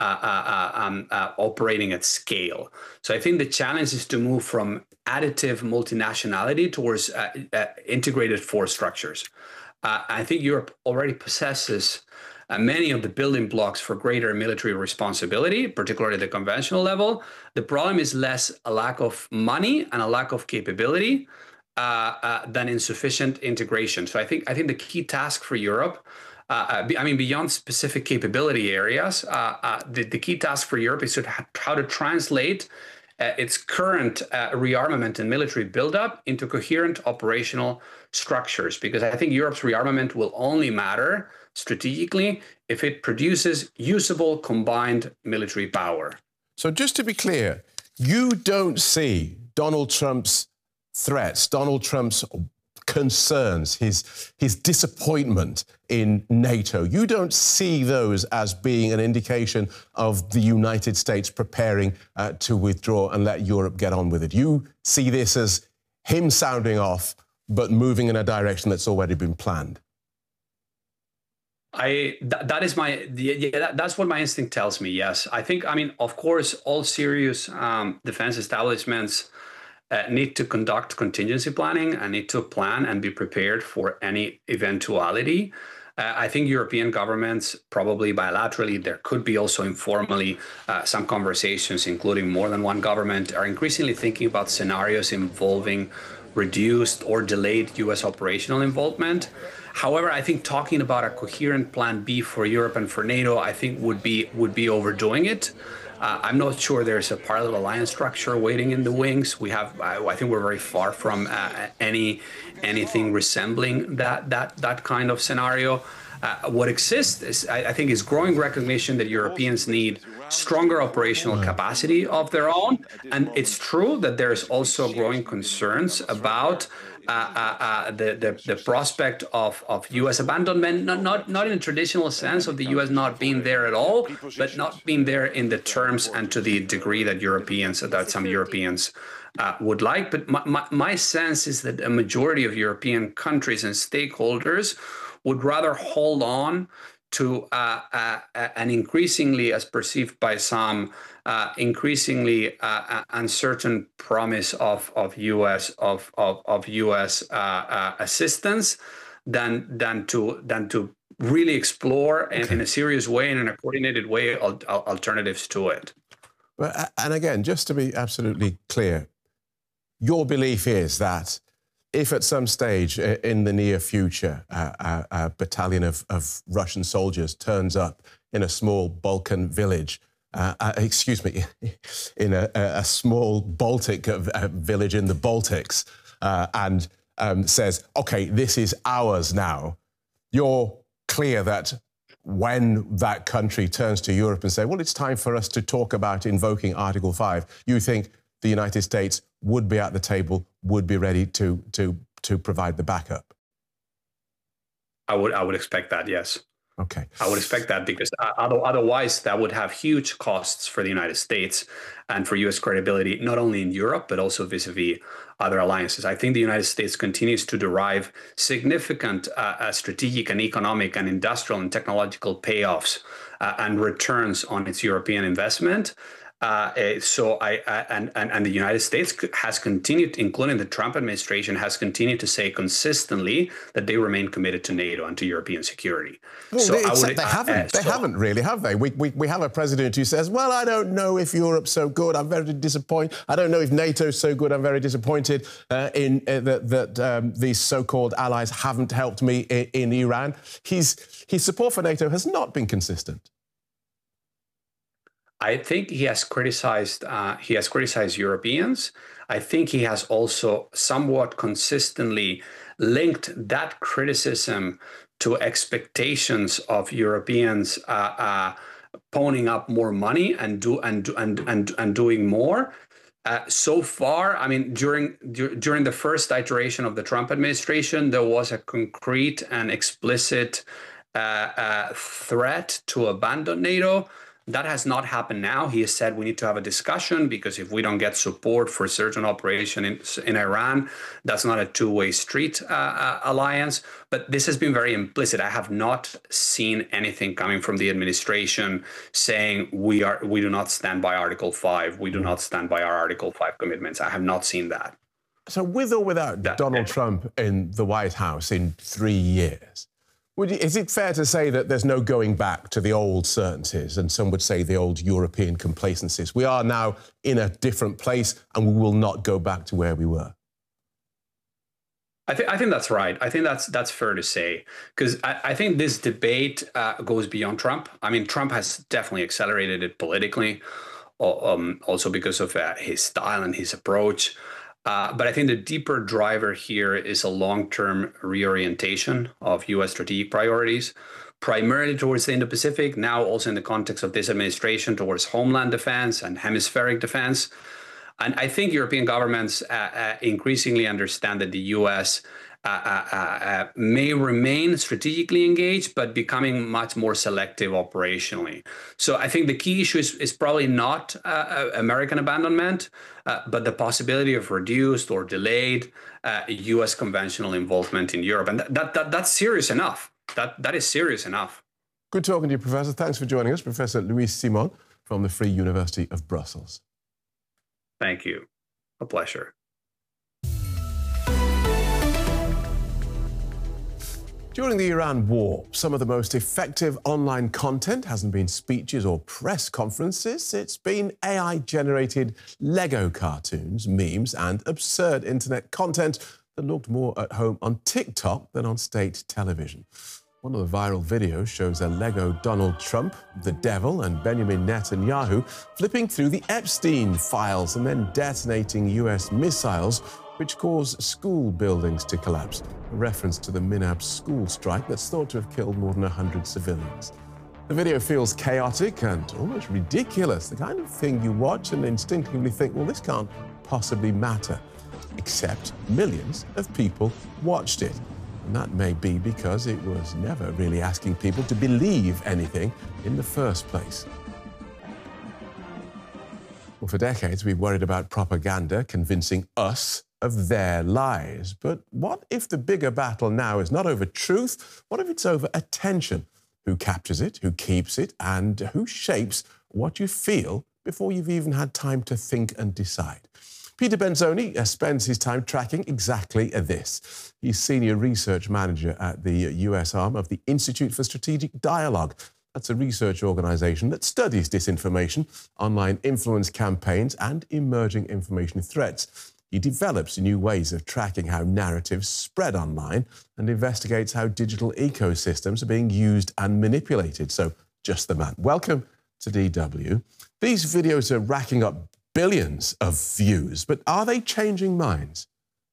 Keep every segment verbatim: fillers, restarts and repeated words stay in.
uh, uh, um, uh, operating at scale. So I think the challenge is to move from additive multinationality towards uh, uh, integrated force structures. Uh, I think Europe already possesses uh, many of the building blocks for greater military responsibility, particularly at the conventional level. The problem is less a lack of money and a lack of capability uh, uh, than insufficient integration. So I think I think the key task for Europe, uh, I mean, beyond specific capability areas, uh, uh, the, the key task for Europe is to how to translate uh, its current uh, rearmament and military buildup into coherent operational structures, because I think Europe's rearmament will only matter strategically if it produces usable combined military power. So just to be clear, you don't see Donald Trump's threats, Donald Trump's concerns, his, his disappointment in NATO, you don't see those as being an indication of the United States preparing uh, to withdraw and let Europe get on with it. You see this as him sounding off, but moving in a direction that's already been planned. I th that is my yeah that, that's what my instinct tells me. Yes, I think I mean of course all serious um, defense establishments uh, need to conduct contingency planning and need to plan and be prepared for any eventuality. Uh, I think European governments, probably bilaterally, there could be also informally uh, some conversations, including more than one government, are increasingly thinking about scenarios involving reduced or delayed U S operational involvement. However, I think talking about a coherent plan B for Europe and for NATO, I think would be would be overdoing it. Uh, I'm not sure there's a parallel alliance structure waiting in the wings. We have, I, I think, we're very far from uh, any anything resembling that that that kind of scenario. Uh, what exists is, I, I think, is growing recognition that Europeans need stronger operational capacity of their own. And it's true that there's also growing concerns about uh, uh, uh, the, the the prospect of, of U S abandonment, not, not, not in a traditional sense of the U S not being there at all, but not being there in the terms and to the degree that Europeans, that some Europeans uh, would like. But my, my, my sense is that a majority of European countries and stakeholders would rather hold on to uh, uh, an increasingly, as perceived by some, uh, increasingly uh, uncertain promise of of U S of of, of U S uh, uh, assistance, than than to than to really explore okay. in, in a serious way and in a coordinated way al alternatives to it. Well, and again, just to be absolutely clear, your belief is that if at some stage in the near future uh, a, a battalion of, of Russian soldiers turns up in a small Balkan village, uh, uh, excuse me, in a, a small Baltic uh, village in the Baltics, uh, and um, says, OK, this is ours now, you're clear that when that country turns to Europe and say, well, it's time for us to talk about invoking Article five, you think the United States would be at the table, would be ready to to to provide the backup? I would I would expect that, yes. Okay. I would expect that because uh, otherwise that would have huge costs for the United States and for U S credibility, not only in Europe, but also vis-a-vis other alliances. I think the United States continues to derive significant uh, uh, strategic and economic and industrial and technological payoffs uh, and returns on its European investment. Uh, so I, I and, and and the United States has continued, including the Trump administration, has continued to say consistently that they remain committed to NATO and to European security. Well, so they, I would, they haven't. Uh, they so, haven't really, have they? We, we we have a president who says, "Well, I don't know if Europe's so good. I'm very disappointed. I don't know if NATO's so good. I'm very disappointed uh, in uh, that that um, these so-called allies haven't helped me in, in Iran." His his support for NATO has not been consistent. I think he has criticized uh, he has criticized Europeans. I think he has also somewhat consistently linked that criticism to expectations of Europeans uh, uh, ponying up more money and do and and and and doing more. Uh, so far, I mean, during during the first iteration of the Trump administration, there was a concrete and explicit uh, uh, threat to abandon NATO. That has not happened now. He has said we need to have a discussion because if we don't get support for certain operation in, in Iran, that's not a two-way street uh, uh, alliance. But this has been very implicit. I have not seen anything coming from the administration saying we are we do not stand by Article five. We do not stand by our Article five commitments. I have not seen that. So with or without that, Donald yeah. Trump in the White House in three years, would you, is it fair to say that there's no going back to the old certainties, and some would say the old European complacencies? We are now in a different place and we will not go back to where we were. I, th I think that's right. I think that's that's fair to say, because I, I think this debate uh, goes beyond Trump. I mean, Trump has definitely accelerated it politically, um, also because of uh, his style and his approach. Uh, but I think the deeper driver here is a long-term reorientation of U S strategic priorities, primarily towards the Indo-Pacific, now also in the context of this administration towards homeland defense and hemispheric defense. And I think European governments uh, uh, increasingly understand that the U S uh, uh, uh, may remain strategically engaged, but becoming much more selective operationally. So I think the key issue is, is probably not uh, American abandonment, uh, but the possibility of reduced or delayed uh, U S conventional involvement in Europe. And that, that, that, that's serious enough. That, that is serious enough. Good talking to you, Professor. Thanks for joining us, Professor Luis Simon from the Free University of Brussels. Thank you. A pleasure. During the Iran war, some of the most effective online content hasn't been speeches or press conferences. It's been A I-generated Lego cartoons, memes, and absurd internet content that looked more at home on TikTok than on state television. One of the viral videos shows a Lego Donald Trump, the devil, and Benjamin Netanyahu flipping through the Epstein files and then detonating U S missiles, which caused school buildings to collapse, a reference to the Minab school strike that's thought to have killed more than one hundred civilians. The video feels chaotic and almost ridiculous, the kind of thing you watch and instinctively think, well, this can't possibly matter. Except millions of people watched it. And that may be because it was never really asking people to believe anything in the first place. Well, for decades, we've worried about propaganda convincing us of their lies. But what if the bigger battle now is not over truth? What if it's over attention? Who captures it, who keeps it, and who shapes what you feel before you've even had time to think and decide? Peter Benzoni uh, spends his time tracking exactly this. He's Senior Research Manager at the U S arm of the Institute for Strategic Dialogue. That's a research organisation that studies disinformation, online influence campaigns, and emerging information threats. He develops new ways of tracking how narratives spread online and investigates how digital ecosystems are being used and manipulated. So, just the man. Welcome to D W. These videos are racking up billions of views, but are they changing minds?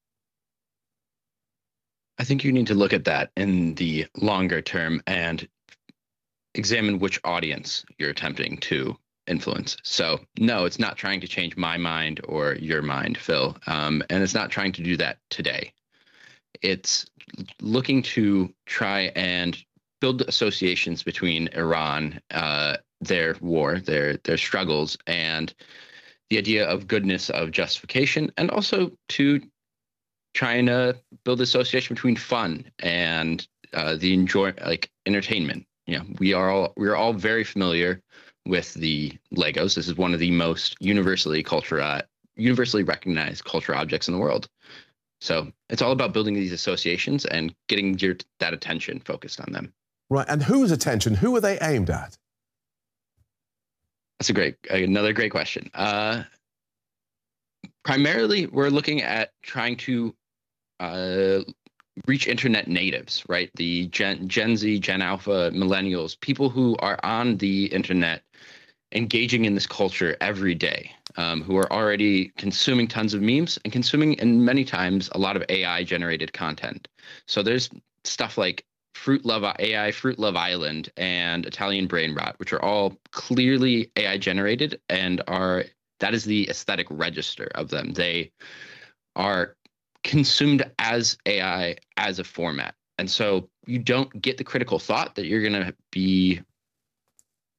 I think you need to look at that in the longer term and examine which audience you're attempting to influence. So no, it's not trying to change my mind or your mind, Phil. Um, and it's not trying to do that today. It's looking to try and build associations between Iran, uh, their war, their their struggles, and the idea of goodness, of justification, and also to trying to build association between fun and uh, the enjoy, like entertainment. You know, we are all we are all very familiar with the Legos. This is one of the most universally culture, uh, universally recognized culture objects in the world. So it's all about building these associations and getting your, that attention focused on them. Right, and whose attention? Who are they aimed at? That's a great, another great question. Uh, primarily, we're looking at trying to uh, reach internet natives, right? The Gen, Gen Z, Gen Alpha, millennials, people who are on the internet, engaging in this culture every day, um, who are already consuming tons of memes and consuming, and many times, a lot of A I-generated content. So there's stuff like Fruit Love A I, Fruit Love Island, and Italian Brain Rot, which are all clearly A I generated, and are that is the aesthetic register of them. They are consumed as A I, as a format, and so you don't get the critical thought that you're going to be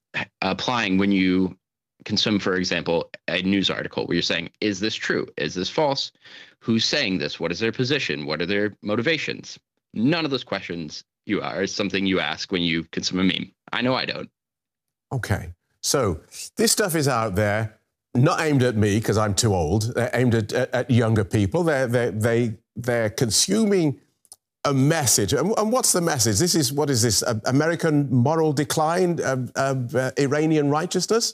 applying when you consume, for example, a news article where you're saying, is this true? Is this false? Who's saying this? What is their position? What are their motivations? None of those questions you are is something you ask when you consume a meme. I know I don't. Okay. So this stuff is out there, not aimed at me because I'm too old. They're aimed at, at, at younger people. They're, they're, they, they're consuming a message. And, and what's the message? This is, what is this? Uh, American moral decline? Uh, uh, Iranian righteousness?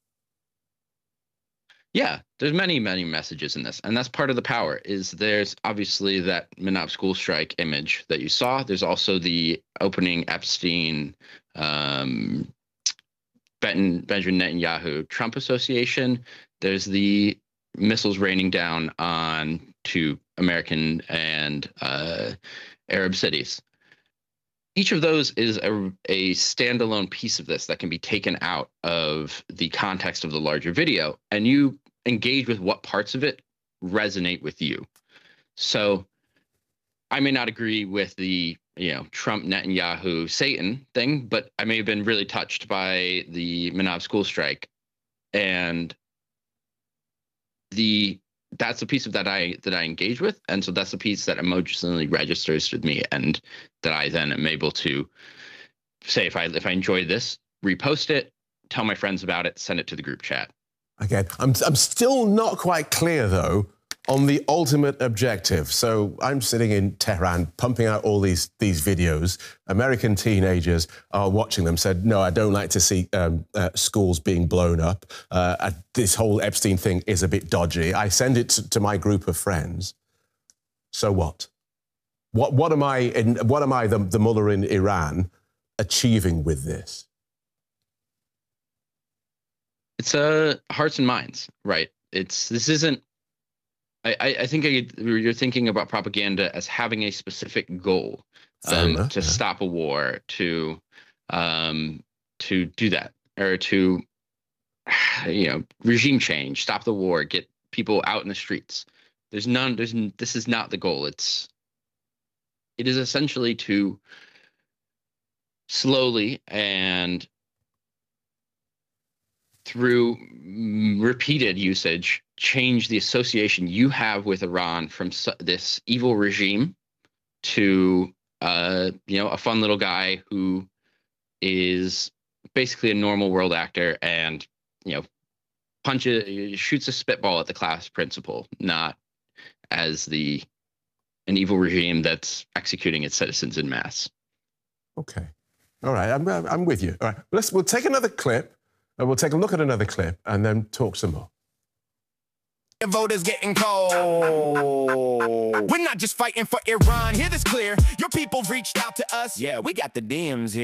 Yeah, there's many, many messages in this. And that's part of the power is there's obviously that Manav school strike image that you saw. There's also the opening Epstein, um, Benton, Benjamin Netanyahu, Trump association. There's the missiles raining down on to American and uh, Arab cities. Each of those is a, a standalone piece of this that can be taken out of the context of the larger video, and you engage with what parts of it resonate with you. So I may not agree with the, you know, Trump, Netanyahu, Satan thing, but I may have been really touched by the Manav school strike. And the that's a piece of that I that I engage with, and so that's a piece that emotionally registers with me, and that I then am able to say if I if I enjoy this, repost it, tell my friends about it, send it to the group chat. Again, I'm I'm still not quite clear though on the ultimate objective. So I'm sitting in Tehran, pumping out all these these videos. American teenagers are watching them. Said, no, I don't like to see um, uh, schools being blown up. Uh, uh, this whole Epstein thing is a bit dodgy. I send it to, to my group of friends. So what? What what am I in? What am I the the mullah in Iran achieving with this? It's uh, hearts and minds, right? It's this isn't. I, I think I, you're thinking about propaganda as having a specific goal um, enough, to yeah. stop a war, to um, to do that, or to you know regime change, stop the war, get people out in the streets. There's none. There's this is not the goal. It's it is essentially to slowly and through repeated usage, change the association you have with Iran from this evil regime to, uh, you know, a fun little guy who is basically a normal world actor and, you know, punches, shoots a spitball at the class principal, not as the an evil regime that's executing its citizens in mass. Okay, all right, I'm I'm with you. All right, let's we'll take another clip. And we'll take a look at another clip and then talk some more. The voters getting cold. We're not just fighting for Iran. Hear this clear. Your people reached out to us. Yeah, we got the D Ms here.